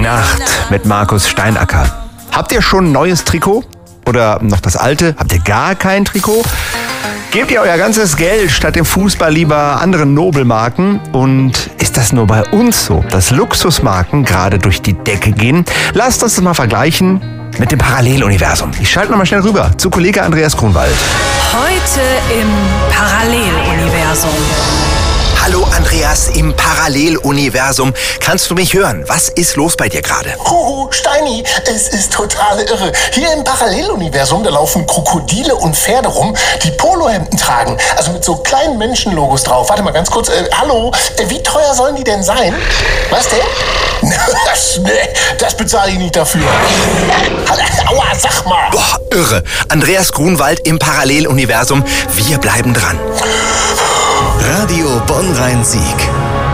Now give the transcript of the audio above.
Nacht mit Markus Steinacker. Habt ihr schon ein neues Trikot? Oder noch das alte? Habt ihr gar kein Trikot? Gebt ihr euer ganzes Geld statt dem Fußball lieber anderen Nobelmarken? Und ist das nur bei uns so, dass Luxusmarken gerade durch die Decke gehen? Lasst uns das mal vergleichen mit dem Paralleluniversum. Ich schalte nochmal schnell rüber zu Kollege Andreas Grunwald. Heute im Paralleluniversum. Hallo Andreas im Paralleluniversum. Kannst du mich hören? Was ist los bei dir gerade? Huhu, Steini, es ist total irre. Hier im Paralleluniversum, da laufen Krokodile und Pferde rum, die Polohemden tragen. Also mit so kleinen Menschenlogos drauf. Warte mal ganz kurz. Hallo, wie teuer sollen die denn sein? Was denn? Nee, das bezahle ich nicht dafür. Aua, sag mal. Boah, irre. Andreas Grunwald im Paralleluniversum. Wir bleiben dran. Radio Bonn-Rhein-Sieg.